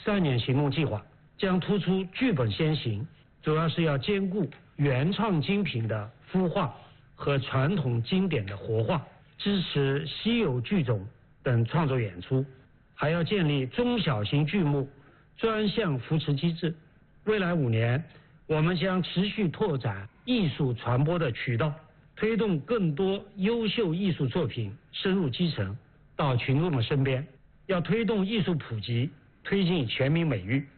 3年行动计划将突出剧本先行，主要是要兼顾原创精品的孵化和传统经典的活化，支持稀有剧种等创作演出，还要建立中小型剧目专项扶持机制。未来5年，我们将持续拓展艺术传播的渠道，推动更多优秀艺术作品深入基层，到群众的身边。要推动艺术普及，推进全民美育。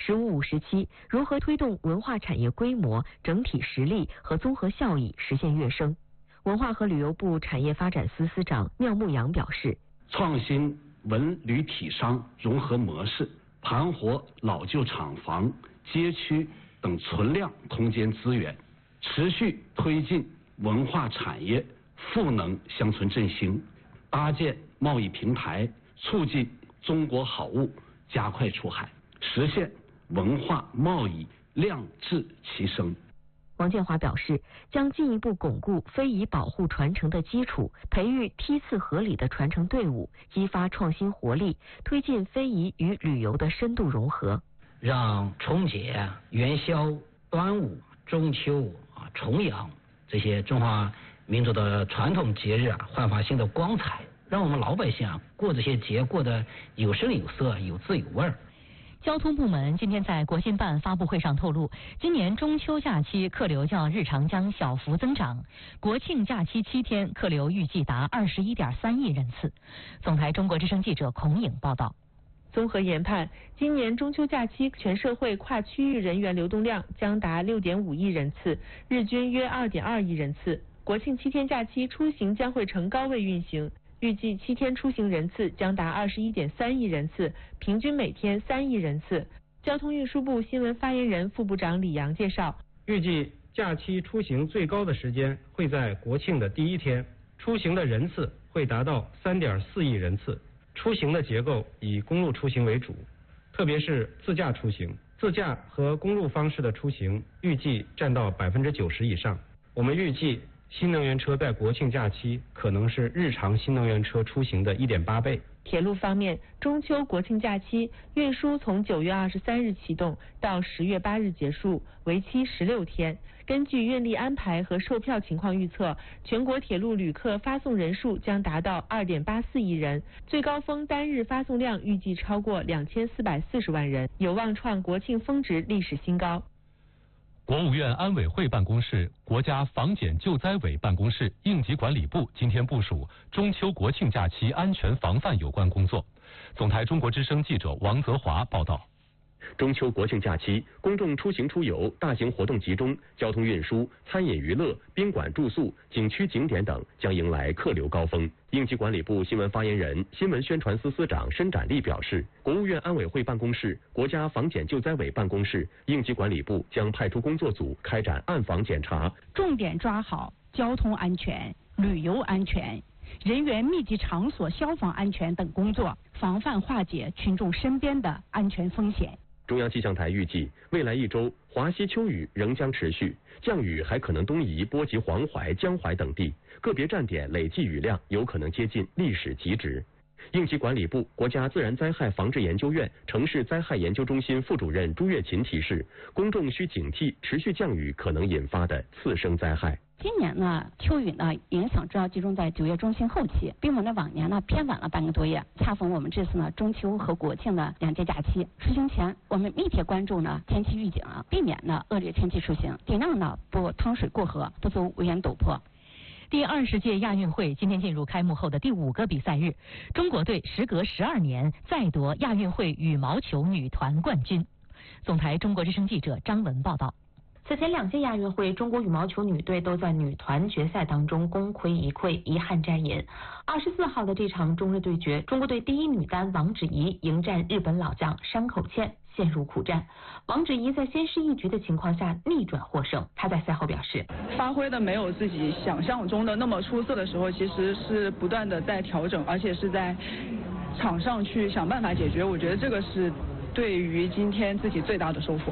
15、17如何推动文化产业规模、整体实力和综合效益实现跃升？文化和旅游部产业发展司司长廖牧阳表示， 创新文旅体商融合模式，盘活老旧厂房、街区等存量空间资源，持续推进文化产业赋能乡村振兴，搭建贸易平台，促进中国好物加快出海，实现文化贸易量质齐升。 王建华表示，将进一步巩固非遗保护传承的基础，培育梯次合理的传承队伍，激发创新活力，推进非遗与旅游的深度融合， 让春节、元宵、端午、中秋、重阳这些中华民族的传统节日焕发新的光彩，让我们老百姓过这些节过得有声有色、有滋有味儿。 交通部门今天在国新办发布会上透露，今年中秋假期客流较日常将小幅增长，国庆假期7天客流预计达21.3亿人次。总台中国之声记者孔颖报道。 综合研判，今年中秋假期全社会跨区域人员流动量将达6.5亿人次，日均约2.2亿人次。国庆7天假期出行将会呈高位运行。预计7天出行人次将达21.3亿人次，平均每天3亿人次。交通运输部新闻发言人副部长李阳介绍， 预计假期出行最高的时间会在国庆的第1天，出行的人次会达到3.4亿人次。出行的结构以公路出行为主，特别是自驾出行，自驾和公路方式的出行预计占到90%以上。我们预计新能源车在国庆假期可能是日常新能源车出行的1.8倍。 铁路方面，中秋国庆假期运输从9月23日启动到10月8日结束，为期16天。根据运力安排和售票情况预测，全国铁路旅客发送人数将达到2.84亿人，最高峰单日发送量预计超过2440万人，有望创国庆峰值历史新高。 国务院安委会办公室、国家防检救灾委办公室、应急管理部今天部署中秋国庆假期安全防范有关工作。总台中国之声记者王泽华报道。 中秋国庆假期，公众出行出游、大型活动集中，交通运输、餐饮娱乐、宾馆住宿、景区景点等将迎来客流高峰。应急管理部新闻发言人、新闻宣传司司长申展利表示，国务院安委会办公室、国家防检救灾委办公室、应急管理部将派出工作组开展暗访检查， 重点抓好交通安全、旅游安全、人员密集场所消防安全等工作，防范化解群众身边的安全风险。 中央气象台预计，未来1周华西秋雨仍将持续，降雨还可能东移波及黄淮、江淮等地，个别站点累计雨量有可能接近历史极值。应急管理部、国家自然灾害防治研究院城市灾害研究中心副主任朱月琴提示，公众需警惕持续降雨可能引发的次生灾害。 今年呢，秋雨呢影响主要集中在9月中旬后期，比我们的往年呢偏晚了半个多月。恰逢我们这次呢中秋和国庆的2节假期，出行前我们密切关注呢天气预警，避免呢恶劣天气出行，尽量呢不趟水过河，不走危险陡坡。 第20届亚运会今天进入开幕后的第5个比赛日，中国队时隔12年再夺亚运会羽毛球女团冠军。总台中国之声记者张文报道。 此前2届亚运会，中国羽毛球女队都在女团决赛当中功亏一篑，遗憾摘银。24号的这场中日对决，中国队第1女单王芷怡迎战日本老将山口茜，陷入苦战。王芷怡在先失一局的情况下逆转获胜。她在赛后表示， 发挥的没有自己想象中的那么出色的时候，其实是不断的在调整，而且是在场上去想办法解决。我觉得这个是对于今天自己最大的收获。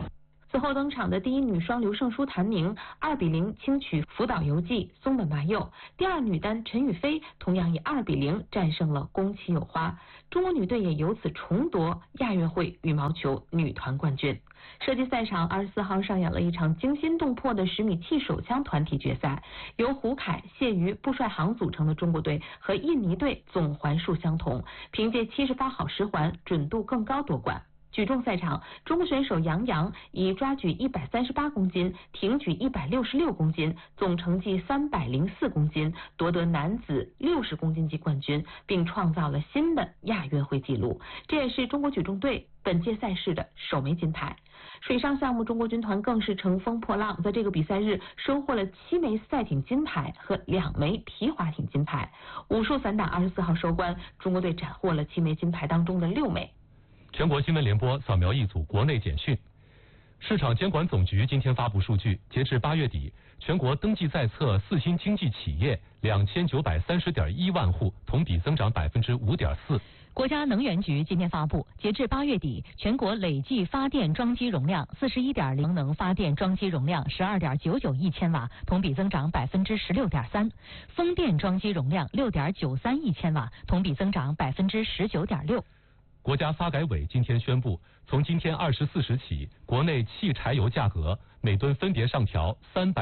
此后登场的第一女双刘胜书谭宁2比0轻取福岛由纪、松本麻佑，第二女单陈雨菲同样以2比0战胜了宫崎友花，中国女队也由此重夺亚运会羽毛球女团冠军。射击赛场24号上演了一场惊心动魄的10米气手枪团体决赛，由胡凯、谢瑜、布帅航组成的中国队和印尼队总环数相同，凭借78好10环准度更高夺冠。举重赛场，中国选手杨洋以抓举138公斤、挺举166公斤，总成绩304公斤，夺得男子60公斤级冠军，并创造了新的亚运会纪录。这也是中国举重队本届赛事的首枚金牌。水上项目，中国军团更是乘风破浪，在这个比赛日收获了7枚赛艇金牌和2枚皮划艇金牌。武术散打24号收官，中国队斩获了7枚金牌当中的6枚。 全国新闻联播扫描一组国内简讯。市场监管总局今天发布数据，截至8月底，全国登记在册4新经济企业2930.1万户，同比增长5.4%。 国家能源局今天发布，截至8月底，全国累计发电装机容量41.0能发电装机容量12.99亿千瓦，同比增长16.3%；风电装机容量6.93亿千瓦，同比增长19.6%。 国家发改委今天宣布，从今天24时起，国内汽柴油价格每吨分别上调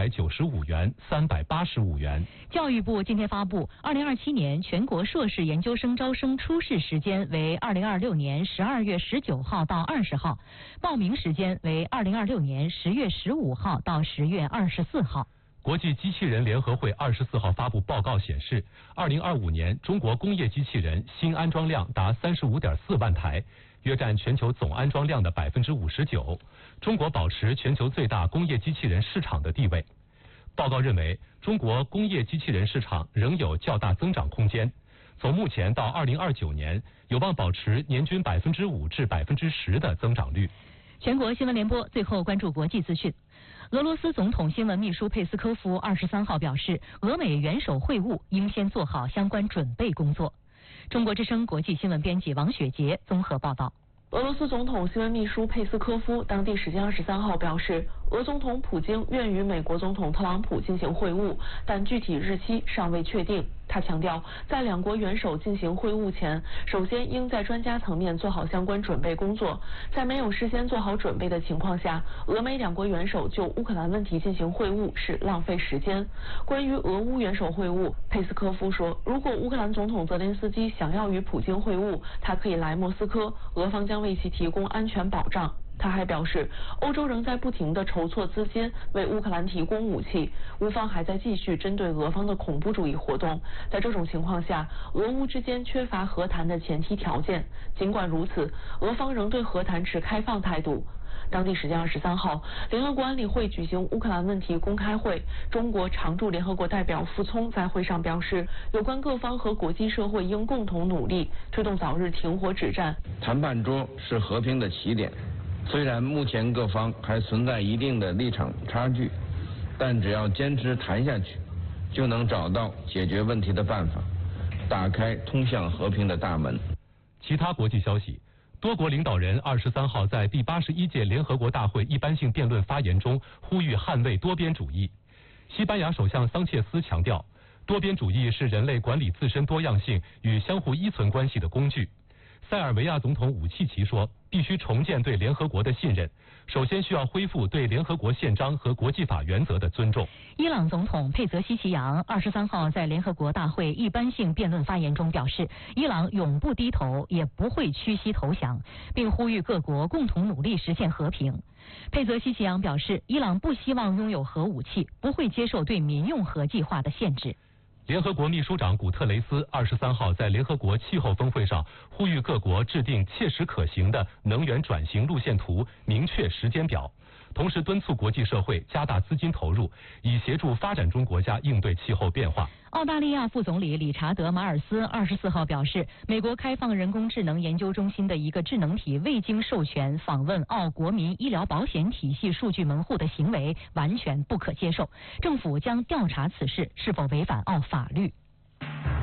395元、385元。 教育部今天发布，2027年全国硕士研究生招生初试时间为2026年12月19号到20号，报名时间为2026年10月15号到10月24号。 国际机器人联合会24号发布报告显示，2025年中国工业机器人新安装量达35.4万台，约占全球总安装量的59%。中国保持全球最大工业机器人市场的地位。报告认为，中国工业机器人市场仍有较大增长空间。从目前到2029年，有望保持年均5%至10%的增长率。 全国新闻联播最后关注国际资讯。俄罗斯总统新闻秘书佩斯科夫23号表示，俄美元首会晤应先做好相关准备工作。中国之声国际新闻编辑王雪杰综合报道。 俄罗斯总统新闻秘书佩斯科夫当地时间23号表示，俄总统普京愿与美国总统特朗普进行会晤，但具体日期尚未确定。他强调，在两国元首进行会晤前，首先应在专家层面做好相关准备工作。在没有事先做好准备的情况下，俄美两国元首就乌克兰问题进行会晤是浪费时间。关于俄乌元首会晤，佩斯科夫说，如果乌克兰总统泽连斯基想要与普京会晤，他可以来莫斯科，俄方将为其提供安全保障。他还表示，欧洲仍在不停地筹措资金为乌克兰提供武器，乌方还在继续针对俄方的恐怖主义活动。在这种情况下，俄乌之间缺乏和谈的前提条件。尽管如此，俄方仍对和谈持开放态度。当地时间23号，联合国安理会举行乌克兰问题公开会，中国常驻联合国代表傅聪在会上表示，有关各方和国际社会应共同努力，推动早日停火止战。 谈判桌是和平的起点。虽然目前各方还存在一定的立场差距，但只要坚持谈下去，就能找到解决问题的办法，打开通向和平的大门。 其他国际消息，多国领导人23号在第81届联合国大会一般性辩论发言中呼吁捍卫多边主义。西班牙首相桑切斯强调，多边主义是人类管理自身多样性与相互依存关系的工具。塞尔维亚总统武契奇说，必须重建对联合国的信任，首先需要恢复对联合国宪章和国际法原则的尊重。 伊朗总统佩泽西奇扬23号在联合国大会一般性辩论发言中表示，伊朗永不低头，也不会屈膝投降，并呼吁各国共同努力实现和平。佩泽西奇扬表示，伊朗不希望拥有核武器，不会接受对民用核计划的限制。 联合国秘书长古特雷斯23号在联合国气候峰会上呼吁各国制定切实可行的能源转型路线图，明确时间表，同时敦促国际社会加大资金投入，以协助发展中国家应对气候变化。 澳大利亚副总理理查德·马尔斯24号表示，美国开放人工智能研究中心的一个智能体未经授权访问澳国民医疗保险体系数据门户的行为完全不可接受，政府将调查此事是否违反澳法律。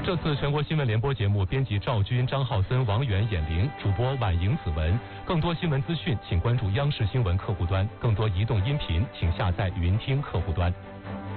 这次全国新闻联播节目，编辑赵军、张浩森、王源、闫玲，主播婉莹、子文。更多新闻资讯，请关注央视新闻客户端；更多移动音频，请下载云听客户端。